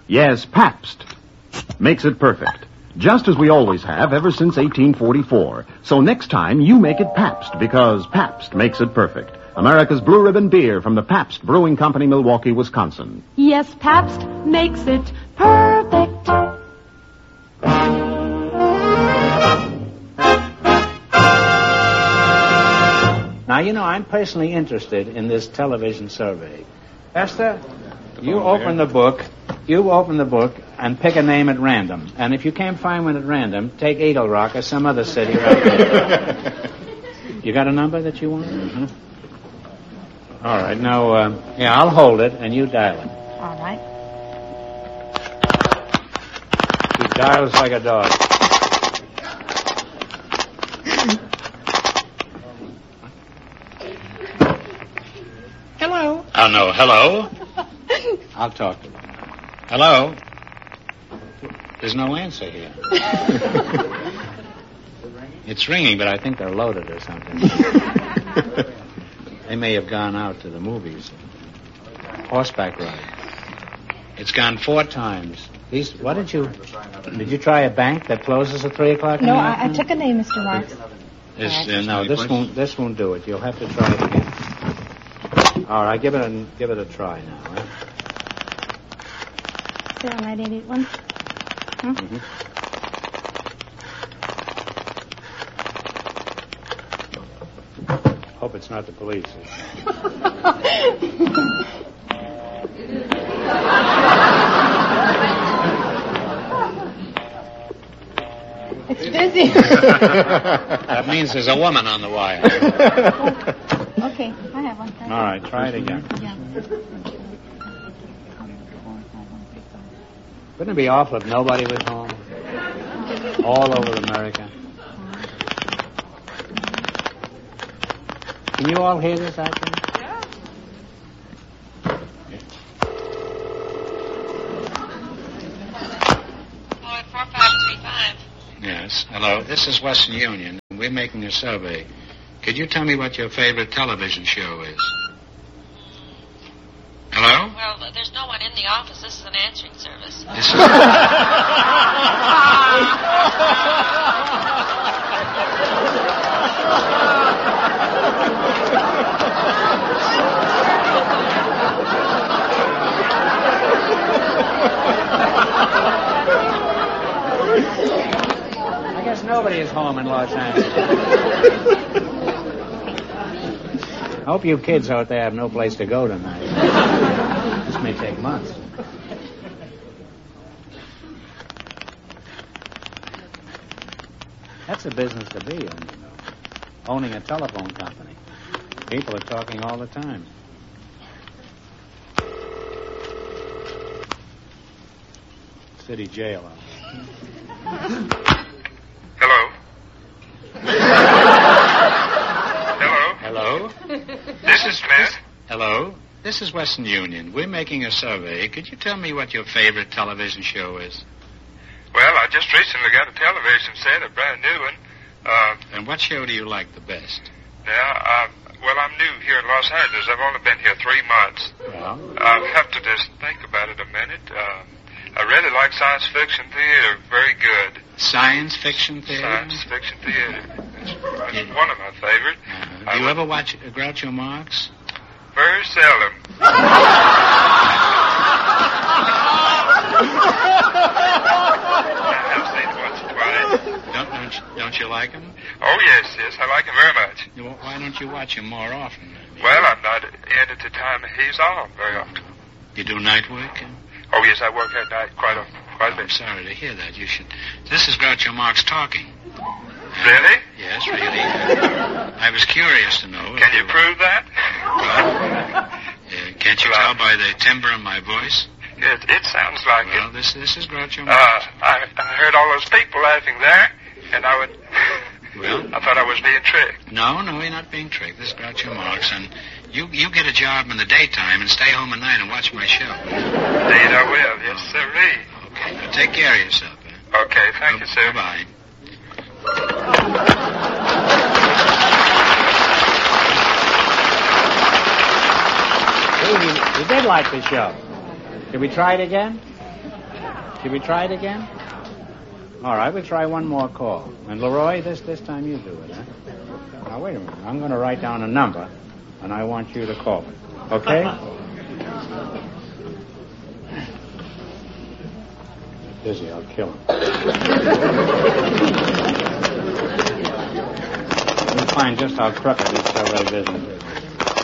Yes, Pabst. Makes it perfect. Just as we always have ever since 1844. So next time, you make it Pabst, because Pabst makes it perfect. America's Blue Ribbon beer from the Pabst Brewing Company, Milwaukee, Wisconsin. Yes, Pabst makes it perfect. Now, I'm personally interested in this television survey. Esther, you open the book and pick a name at random. And if you can't find one at random, take Eagle Rock or some other city right there. You got a number that you want? Mm-hmm. All right. Now, I'll hold it, and you dial it. All right. He dials like a dog. Hello. Oh, no. Hello? I'll talk to him. Hello? There's no answer here. It's ringing, but I think they're loaded or something. They may have gone out to the movies. Horseback ride. It's gone 4 times. Did you try a bank that closes at 3 o'clock? No, I took a name, Mr. Marks. This won't do it. You'll have to try it again. All right, give it a try now. Right? 09881. Mm-hmm. Hope it's not the police. It's busy. That means there's a woman on the wire. Okay, I have one. All right, try it again. Yeah. Wouldn't it be awful if nobody was home? All over America. Can you all hear this, I think? Yeah. Oh, at 4535. Yes. Hello. This is Western Union. We're making a survey. Could you tell me what your favorite television show is? Hello? Well, there's no one in the office. This is an answering service. This is... I guess nobody is home in Los Angeles. I hope you kids out there have no place to go tonight. This may take months. That's a business to be in, owning a telephone company. People are talking all the time. City jail. Hello? Hello? Hello? This is Smith. Hello? This is Western Union. We're making a survey. Could you tell me what your favorite television show is? Well, I just recently got a television set, a brand new one. And what show do you like the best? Well, I'm new here in Los Angeles. I've only been here 3 months. Well? I'll have to just think about it a minute. I really like science fiction theater. Very good. Science fiction theater? Science fiction theater. That's one of my favorite. Do you ever watch Groucho Marx? Very seldom. I've seen it once or twice. Don't you like him? Oh, yes, I like him very much. Why don't you watch him more often? Well, I'm not in at the time he's on very often. You do night work? Oh, yes, I work at night quite a bit. I'm sorry to hear that. You should. This is Groucho Marx talking. Really? Yes, really. I was curious to know. Can you prove that? Can't you tell by the timbre of my voice? It sounds like it. Well, this is Groucho Marx. I heard all those people laughing there, and I thought I was being tricked. No, you're not being tricked. This is Groucho Marx, and you get a job in the daytime and stay home at night and watch my show. Indeed, I will. Yes, sirree. Okay, now take care of yourself. Okay, thank you, sir. Bye-bye. He did like the show. Can we try it again? Should we try it again? All right, we'll try one more call. And Leroy, this time you do it, huh? Now, wait a minute. I'm going to write down a number, and I want you to call it. Okay? He's busy. I'll kill him. We'll find just how crooked this survey business is.